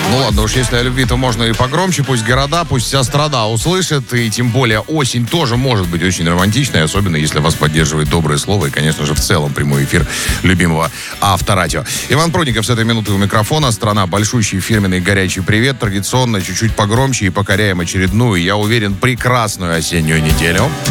Ну ладно уж, если о любви, то можно и погромче. Пусть города, пусть вся страна услышит. И тем более осень тоже может быть очень романтичной, особенно если вас поддерживает доброе слово и, конечно же, в целом прямой эфир любимого Авторадио. Иван Прудников с этой минуты у микрофона. Страна, большущий фирменный горячий привет. Традиционно чуть-чуть погромче и покоряем очередную, я уверен, прекрасную осеннюю неделю.